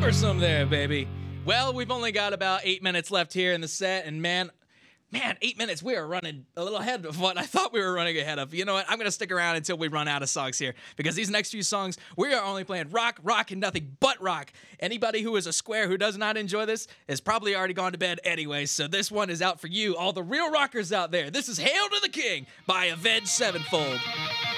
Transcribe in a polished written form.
Awesome there, baby. Well, we've only got about 8 minutes left here in the set, and man, 8 minutes, we are running a little ahead of what I thought we were running ahead of. You know what? I'm going to stick around until we run out of songs here, because these next few songs, we are only playing rock, and nothing but rock. Anybody who is a square who does not enjoy this has probably already gone to bed anyway, so this one is out for you, all the real rockers out there. This is Hail to the King by Avenged Sevenfold.